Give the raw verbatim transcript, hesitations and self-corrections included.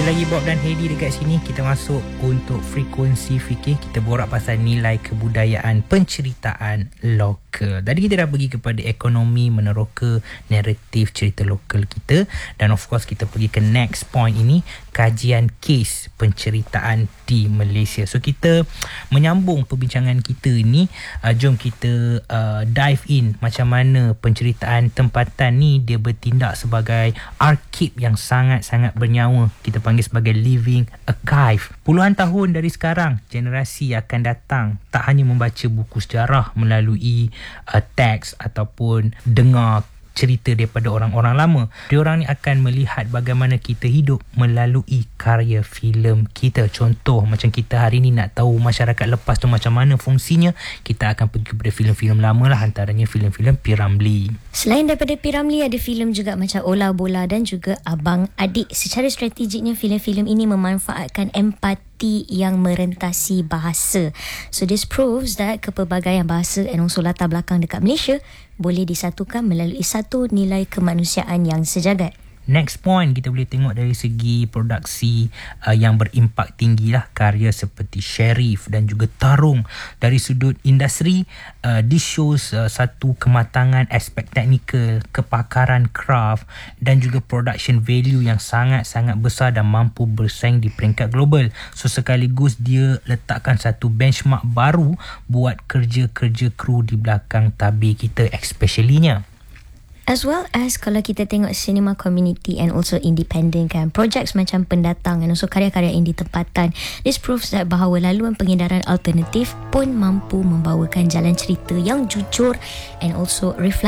lagi Bob dan Heidi dekat sini. Kita masuk untuk frekuensi fikir. Kita borak pasal nilai kebudayaan penceritaan lokal. Tadi kita dah pergi kepada ekonomi meneroka naratif cerita lokal kita. Dan of course kita pergi ke next point ini, kajian kes penceritaan di Malaysia. So kita menyambung perbincangan kita ni, uh, jom kita uh, dive in macam mana penceritaan tempatan ni dia bertindak sebagai arkib yang sangat-sangat bernyawa. Kita panggil sebagai living archive. Puluhan tahun dari sekarang, generasi akan datang tak hanya membaca buku sejarah melalui uh, teks ataupun dengar cerita daripada orang-orang lama. Diorang ni akan melihat bagaimana kita hidup melalui karya filem kita. Contoh macam kita hari ni nak tahu masyarakat lepas tu macam mana fungsinya, kita akan pergi kepada filem-filem lama lah, antaranya filem-filem P. Ramlee. Selain daripada P. Ramlee, ada filem juga macam Ola Bola dan juga Abang Adik. Secara strategiknya filem-filem ini memanfaatkan empati yang merentasi bahasa. So this proves that kepelbagaian bahasa and also latar belakang dekat Malaysia boleh disatukan melalui satu nilai kemanusiaan yang sejagat. Next point, kita boleh tengok dari segi produksi uh, yang berimpak tinggi lah, karya seperti Sherif dan juga Tarung. Dari sudut industri, uh, this shows uh, satu kematangan aspek teknikal, kepakaran craft dan juga production value yang sangat-sangat besar dan mampu bersaing di peringkat global. So sekaligus dia letakkan satu benchmark baru buat kerja-kerja kru di belakang tabir kita, especially-nya. As well as kalau kita tengok cinema community and also independent kan, projects macam Pendatang dan also karya-karya indie tempatan, this proves that bahawa laluan pengedaran alternatif pun mampu membawakan jalan cerita yang jujur and also reflect